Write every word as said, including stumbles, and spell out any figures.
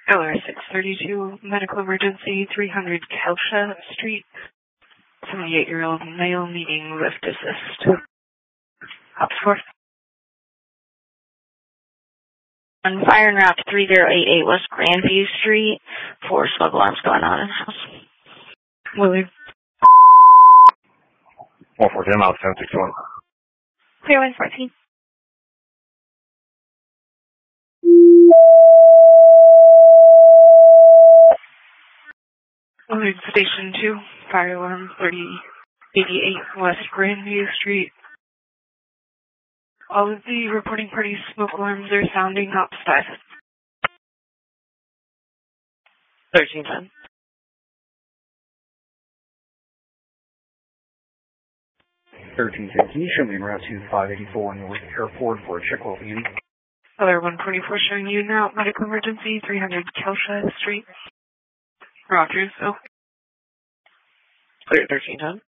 L R six thirty-two, medical emergency, three hundred Kelsha Street. seventy-eight-year-old male needing lift assist. Ops four. On fire en route to three zero eight eight West Grandview Street. Four smoke alarms going on in the house. Willie. one four ten, out ten six one. Clear one fourteen. Willard Station two, fire alarm thirty eighty-eight West Grandview Street. All of the reporting parties' smoke alarms are sounding outside. thirteen ten. thirteen ten, can you show me en route to five eighty-four on your way to airport for a check with you? Other one twenty-four showing you now, medical emergency, three hundred Kelsha Street. Rogers, oh. Clear thirteen ten.